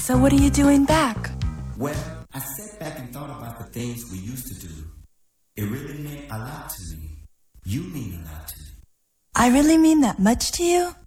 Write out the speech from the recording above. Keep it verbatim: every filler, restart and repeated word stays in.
So what are you doing back? Well, I sat back and thought about the things we used to do. It really meant a lot to me. You mean a lot to me. I really mean that much to you?